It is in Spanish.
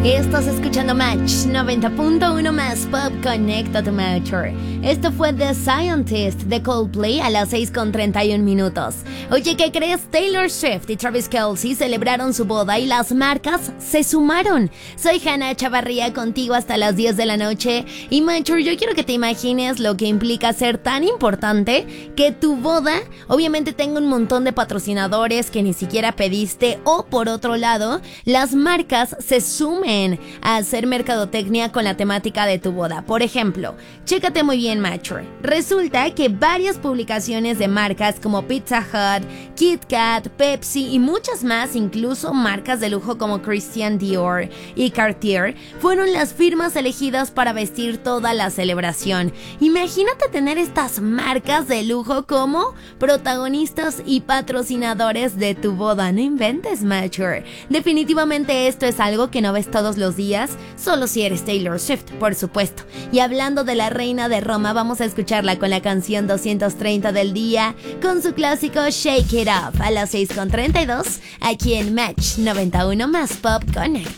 Estás escuchando Match 90.1 más Pop Connecta tu Mature. Esto fue The Scientist de Coldplay a las 6:31. Oye, ¿qué crees? Taylor Swift y Travis Kelce celebraron su boda y las marcas se sumaron. Soy Hannah Chavarría contigo hasta las 10 de la noche. Y Mature, yo quiero que te imagines lo que implica ser tan importante que tu boda obviamente tenga un montón de patrocinadores que ni siquiera pediste, o por otro lado, las marcas se sumen a hacer mercadotecnia con la temática de tu boda. Por ejemplo, chécate muy bien, Mature. Resulta que varias publicaciones de marcas como Pizza Hut, Kit Kat, Pepsi y muchas más, incluso marcas de lujo como Christian Dior y Cartier, fueron las firmas elegidas para vestir toda la celebración. Imagínate tener estas marcas de lujo como protagonistas y patrocinadores de tu boda. No inventes, Mature. Definitivamente esto es algo que no ves todos los días, solo si eres Taylor Swift, por supuesto. Y hablando de la reina de Roma, vamos a escucharla con la canción 230 del día, con su clásico Shake It Up a las 6:32, aquí en Match 91 más Pop Connect.